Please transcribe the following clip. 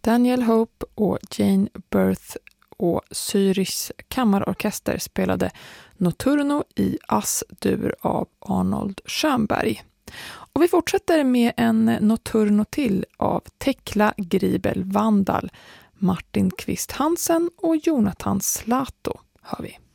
Daniel Hope och Jane Berth och Zürichs kammarorkester spelade Notturno i Ass-dur av Arnold Schönberg. Och vi fortsätter med en Notturno till av Tekla Gribel Vandal, Martin Kvist Hansen och Jonathan Slato hör vi.